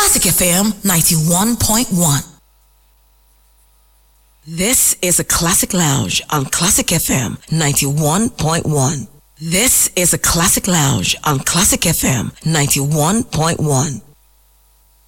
Classic FM 91.1. This is a Classic Lounge on Classic FM 91.1. This is a Classic Lounge on Classic FM 91.1.